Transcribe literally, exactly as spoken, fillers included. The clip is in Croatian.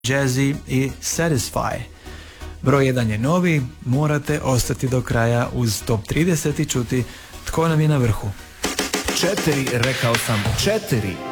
Jazzy i Satisfy. Broj jedan je novi, morate ostati do kraja uz top trideset i čuti tko nam je na vrhu. Četiri, rekao sam četiri.